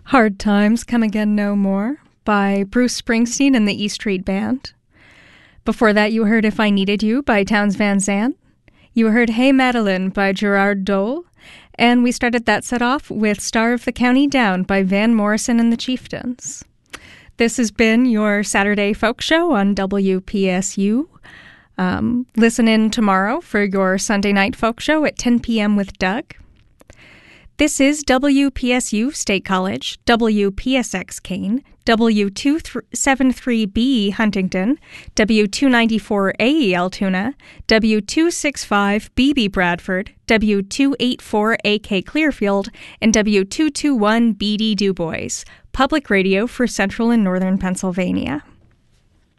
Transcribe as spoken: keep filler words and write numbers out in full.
Hard Times Come Again No More by Bruce Springsteen and the E Street Band. Before that, you heard If I Needed You by Townes Van Zandt. You heard Hey Madeline by Gerard Dole. And we started that set off with Star of the County Down by Van Morrison and the Chieftains. This has been your Saturday Folk Show on W P S U. Um, listen in tomorrow for your Sunday Night Folk Show at ten p.m. with Doug. This is W P S U State College, W P S X Kane, W two seventy-three B Huntington, W two ninety-four A E Altoona, W two sixty-five B B Bradford, W two eighty-four A K Clearfield, and W two twenty-one B D Du Bois, public radio for central and northern Pennsylvania.